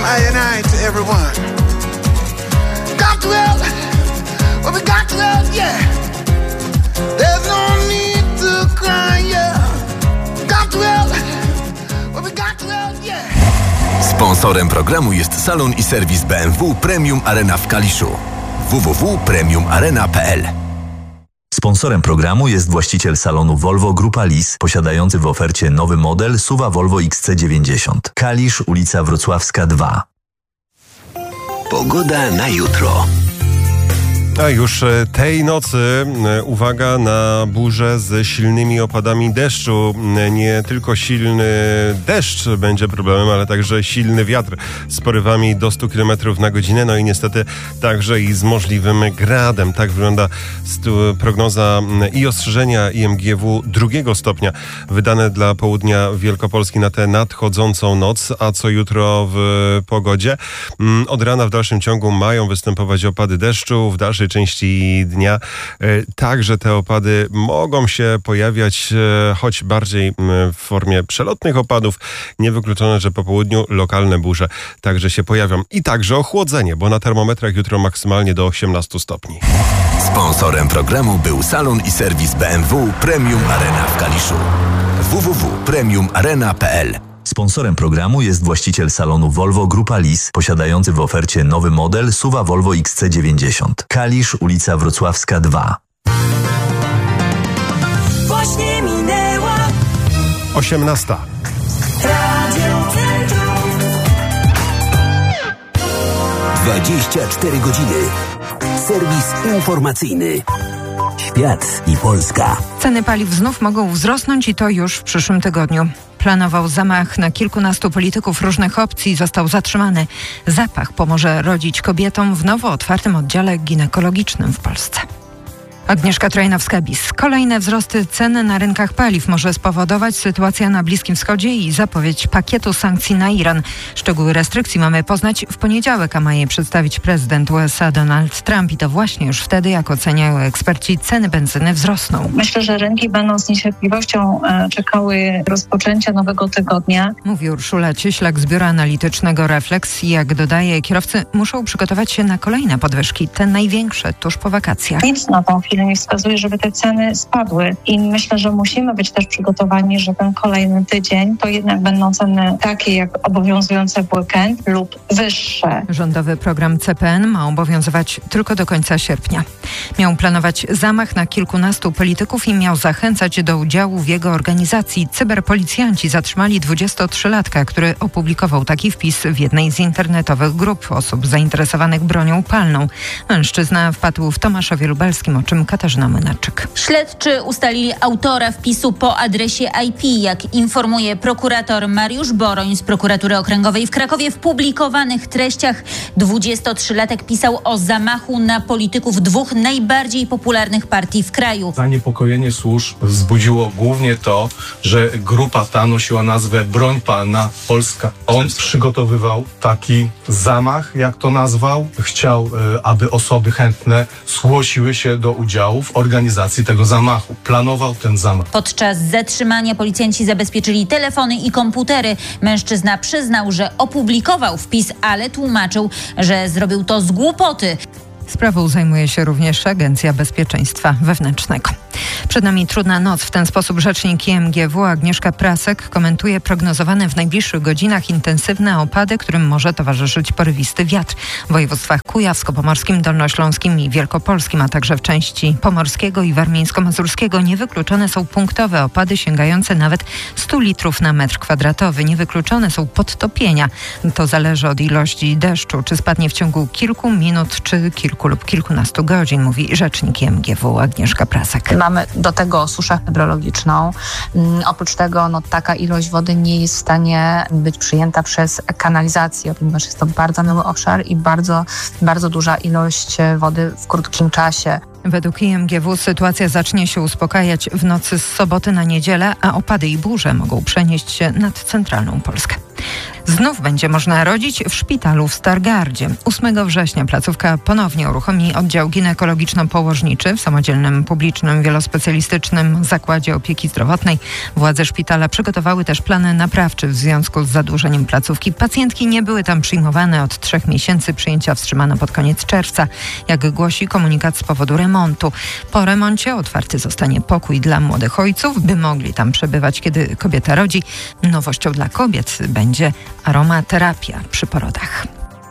from I&I to everyone. Got to help, well we got to help, yeah. There's no need to cry, yeah. Got to help, well we got to help, yeah. Sponsorem programu jest salon i serwis BMW Premium Arena w Kaliszu. www.premiumarena.pl. Sponsorem programu jest właściciel salonu Volvo Grupa Lis, posiadający w ofercie nowy model SUV Volvo XC90. Kalisz, ulica Wrocławska 2. Pogoda na jutro. A już tej nocy uwaga na burzę z silnymi opadami deszczu. Nie tylko silny deszcz będzie problemem, ale także silny wiatr z porywami do 100 km na godzinę. No i niestety także i z możliwym gradem. Tak wygląda prognoza i ostrzeżenia IMGW 2 stopnia wydane dla południa Wielkopolski na tę nadchodzącą noc. A co jutro w pogodzie? Od rana w dalszym ciągu mają występować opady deszczu. W dalszej części dnia także te opady mogą się pojawiać, choć bardziej w formie przelotnych opadów. Niewykluczone, że po południu lokalne burze także się pojawią. I także ochłodzenie, bo na termometrach jutro maksymalnie do 18 stopni. Sponsorem programu był salon i serwis BMW Premium Arena w Kaliszu. www.premiumarena.pl. Sponsorem programu jest właściciel salonu Volvo Grupa Lis, posiadający w ofercie nowy model SUV Volvo XC90. Kalisz, ulica Wrocławska 2. Właśnie minęła 18. Radio Centrum. 24 godziny. Serwis informacyjny. Świat i Polska. Ceny paliw znów mogą wzrosnąć i to już w przyszłym tygodniu. Planował zamach na kilkunastu polityków różnych opcji, został zatrzymany. Zapach pomoże rodzić kobietom w nowo otwartym oddziale ginekologicznym w Polsce. Agnieszka Trojnowska-Bis. Kolejne wzrosty cen na rynkach paliw może spowodować sytuacja na Bliskim Wschodzie i zapowiedź pakietu sankcji na Iran. Szczegóły restrykcji mamy poznać w poniedziałek, a ma je przedstawić prezydent USA Donald Trump i to właśnie już wtedy, jak oceniają eksperci, ceny benzyny wzrosną. Myślę, że rynki będą z niecierpliwością czekały rozpoczęcia nowego tygodnia. Mówi Urszula Cieślak z biura analitycznego Reflex i jak dodaje, kierowcy muszą przygotować się na kolejne podwyżki, te największe tuż po wakacjach. Nic na tą chwilę nie wskazuje, żeby te ceny spadły i myślę, że musimy być też przygotowani, że ten kolejny tydzień to jednak będą ceny takie jak obowiązujące w weekend lub wyższe. Rządowy program CPN ma obowiązywać tylko do końca sierpnia. Miał planować zamach na kilkunastu polityków i miał zachęcać do udziału w jego organizacji. Cyberpolicjanci zatrzymali 23-latka, który opublikował taki wpis w jednej z internetowych grup osób zainteresowanych bronią palną. Mężczyzna wpadł w Tomaszowie Lubelskim, o czym Katarzyna Młynarczyk. Śledczy ustalili autora wpisu po adresie IP. Jak informuje prokurator Mariusz Boroń z Prokuratury Okręgowej w Krakowie, w publikowanych treściach 23-latek pisał o zamachu na polityków dwóch najbardziej popularnych partii w kraju. Zaniepokojenie służb wzbudziło głównie to, że grupa ta nosiła nazwę Broń Palna Polska. On przygotowywał taki zamach, jak to nazwał. Chciał, aby osoby chętne zgłosiły się do udziału w organizacji tego zamachu. Planował ten zamach. Podczas zatrzymania policjanci zabezpieczyli telefony i komputery. Mężczyzna przyznał, że opublikował wpis, ale tłumaczył, że zrobił to z głupoty. Sprawą zajmuje się również Agencja Bezpieczeństwa Wewnętrznego. Przed nami trudna noc. W ten sposób rzecznik IMGW Agnieszka Prasek komentuje prognozowane w najbliższych godzinach intensywne opady, którym może towarzyszyć porywisty wiatr. W województwach kujawsko-pomorskim, dolnośląskim i wielkopolskim, a także w części pomorskiego i warmińsko-mazurskiego niewykluczone są punktowe opady sięgające nawet 100 litrów na metr kwadratowy. Niewykluczone są podtopienia. To zależy od ilości deszczu, czy spadnie w ciągu kilku minut, czy kilku lub kilkunastu godzin, mówi rzecznik IMGW Agnieszka Prasek. Mamy do tego suszę hydrologiczną. Oprócz tego taka ilość wody nie jest w stanie być przyjęta przez kanalizację, ponieważ jest to bardzo mały obszar i bardzo duża ilość wody w krótkim czasie. Według IMGW sytuacja zacznie się uspokajać w nocy z soboty na niedzielę, a opady i burze mogą przenieść się nad centralną Polskę. Znów będzie można rodzić w szpitalu w Stargardzie. 8 września placówka ponownie uruchomi oddział ginekologiczno-położniczy w samodzielnym, publicznym, wielospecjalistycznym zakładzie opieki zdrowotnej. Władze szpitala przygotowały też plany naprawcze w związku z zadłużeniem placówki. Pacjentki nie były tam przyjmowane od 3 miesięcy. Przyjęcia wstrzymano pod koniec czerwca, jak głosi komunikat z powodu remontu. Po remoncie otwarty zostanie pokój dla młodych ojców, by mogli tam przebywać, kiedy kobieta rodzi. Nowością dla kobiet będzie aromaterapia przy porodach.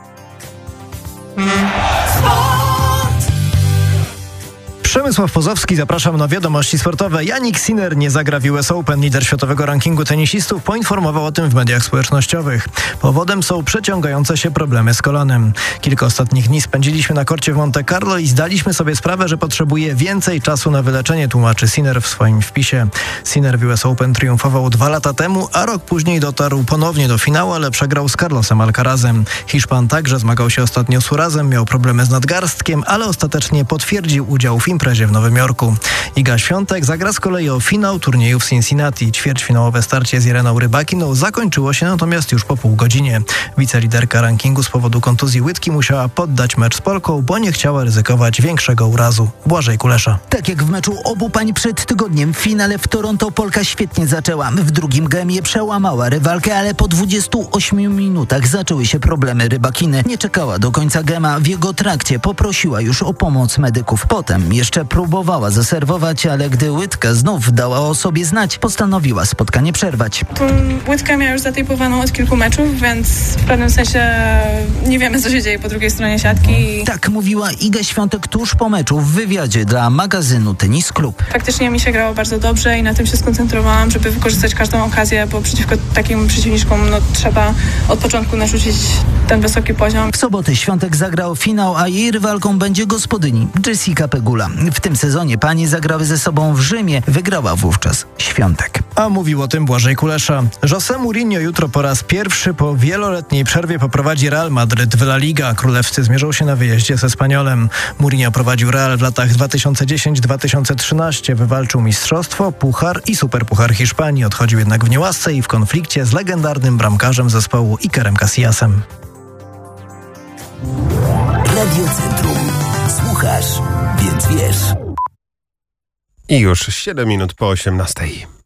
Przemysław Pozowski, zapraszam na wiadomości sportowe. Jannik Sinner nie zagra w US Open. Lider światowego rankingu tenisistów poinformował o tym w mediach społecznościowych. Powodem są przeciągające się problemy z kolanem. Kilka ostatnich dni spędziliśmy na korcie w Monte Carlo i zdaliśmy sobie sprawę, że potrzebuje więcej czasu na wyleczenie, tłumaczy Sinner w swoim wpisie. Sinner w US Open triumfował 2 lata temu, a rok później dotarł ponownie do finału, ale przegrał z Carlosem Alcarazem. Hiszpan także zmagał się ostatnio z urazem, miał problemy z nadgarstkiem, ale ostatecznie potwierdził udział w imprezie w Nowym Jorku. Iga Świątek zagra z kolei o finał turnieju w Cincinnati. Ćwierćfinałowe starcie z Ireną Rybakiną zakończyło się natomiast już po pół godzinie. Wiceliderka rankingu z powodu kontuzji łydki musiała poddać mecz z Polką, bo nie chciała ryzykować większego urazu. Błażej Kulesza. Tak jak w meczu obu pań przed tygodniem w finale w Toronto Polka świetnie zaczęła. W drugim gemie przełamała rywalkę, ale po 28 minutach zaczęły się problemy Rybakiny. Nie czekała do końca gema. W jego trakcie poprosiła już o pomoc medyków. Potem jeszcze próbowała zaserwować, ale gdy łydka znów dała o sobie znać, postanowiła spotkanie przerwać. Tą łydkę miała już zatejpowaną od kilku meczów, więc w pewnym sensie nie wiemy, co się dzieje po drugiej stronie siatki. Tak mówiła Iga Świątek tuż po meczu w wywiadzie dla magazynu Tenis Klub. Faktycznie mi się grało bardzo dobrze i na tym się skoncentrowałam, żeby wykorzystać każdą okazję, bo przeciwko takim przeciwniczkom trzeba od początku narzucić ten wysoki poziom. W sobotę Świątek zagrał finał, a jej rywalką będzie gospodyni Jessica Pegula. W tym sezonie panie zagrały ze sobą w Rzymie. Wygrała wówczas Świątek. A mówił o tym Błażej Kulesza. José Mourinho jutro po raz pierwszy po wieloletniej przerwie poprowadzi Real Madryt w La Liga. Królewscy zmierzą się na wyjeździe z Espanyolem. Mourinho prowadził Real w latach 2010-2013. Wywalczył mistrzostwo, puchar i superpuchar Hiszpanii. Odchodził jednak w niełasce i w konflikcie z legendarnym bramkarzem zespołu Ikerem Casillasem. Radio Centrum. Słuchasz, więc wiesz. I już 7 minut po 18.